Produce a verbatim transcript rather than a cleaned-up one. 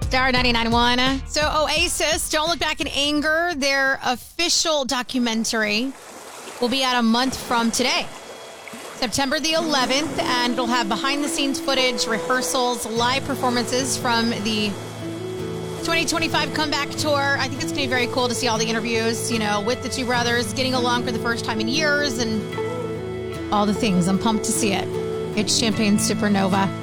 Star ninety-nine point one. So Oasis, Don't Look Back in Anger, their official documentary will be out a month from today, September the eleventh, and it'll have behind-the-scenes footage, rehearsals, live performances from the twenty twenty-five comeback tour. I think it's going to be very cool to see all the interviews, you know, with the two brothers getting along for the first time in years and all the things. I'm pumped to see it. It's Champagne Supernova.